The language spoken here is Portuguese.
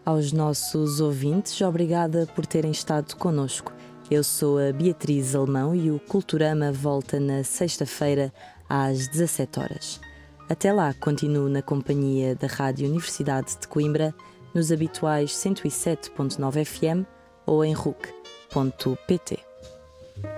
Aos nossos ouvintes, obrigada por terem estado connosco. Eu sou a Beatriz Alemão e o Culturama volta na sexta-feira às 17 horas. Até lá, continuo na companhia da Rádio Universidade de Coimbra, nos habituais 107.9 FM ou em RUC.pt.